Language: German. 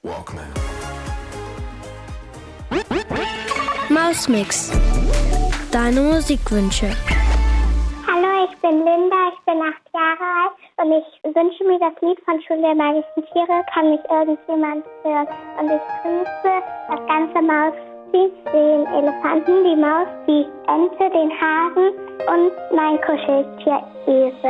Walkman. Mausmix. Deine Musikwünsche. Hallo, ich bin Linda, ich bin 8 Jahre alt und ich wünsche mir das Lied von Schule der magischen Tiere, kann mich irgendjemand hören. Und ich grüße das ganze Mausteam, den Elefanten, die Maus, die Ente, den Hasen und mein Kuscheltier Esel.